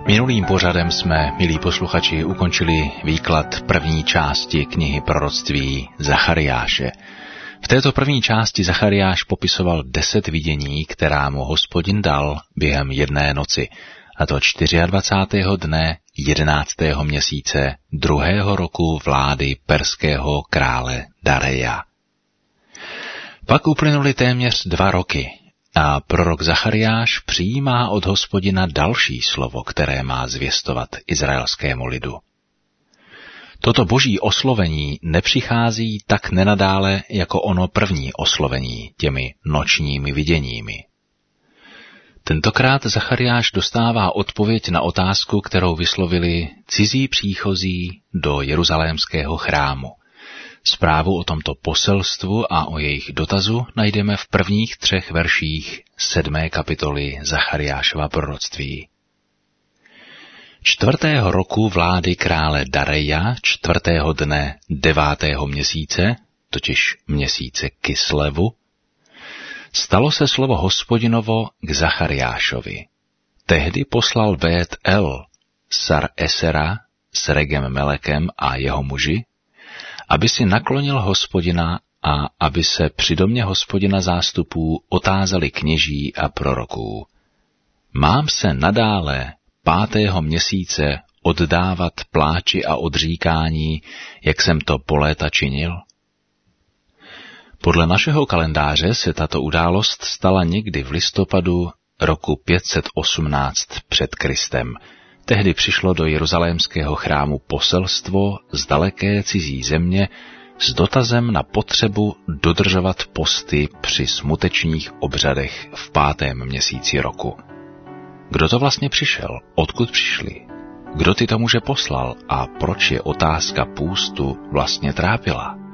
Minulým pořadem jsme, milí posluchači, ukončili výklad první části knihy proroctví Zachariáše. V této první části Zachariáš popisoval 10 vidění, která mu Hospodin dal během jedné noci, a to 24. dne 11. měsíce 2. roku vlády perského krále Dareja. Pak uplynuly téměř 2 roky a prorok Zachariáš přijímá od Hospodina další slovo, které má zvěstovat izraelskému lidu. Toto boží oslovení nepřichází tak nenadále jako ono první oslovení těmi nočními viděními. Tentokrát Zachariáš dostává odpověď na otázku, kterou vyslovili cizí příchozí do jeruzalémského chrámu. Zprávu o tomto poselstvu a o jejich dotazu najdeme v prvních 3 verších 7. kapitoly Zachariášova proroctví. 4. roku vlády krále Dareja, 4. dne 9. měsíce, totiž měsíce Kislevu, stalo se slovo Hospodinovo k Zachariášovi. Tehdy poslal Vét El, Sar Esera, s Regem Melekem a jeho muži, aby si naklonil Hospodina a aby se při domě Hospodina zástupů otázali kněží a proroků. Mám se nadále 5. měsíce oddávat pláči a odříkání, jak jsem to po léta činil? Podle našeho kalendáře se tato událost stala někdy v listopadu roku 518 před Kristem. Tehdy přišlo do jeruzalémského chrámu poselstvo z daleké cizí země s dotazem na potřebu dodržovat posty při smutečních obřadech v 5. měsíci roku. Kdo to vlastně přišel? Odkud přišli? Kdo tyto muže poslal a proč je otázka půstu vlastně trápila?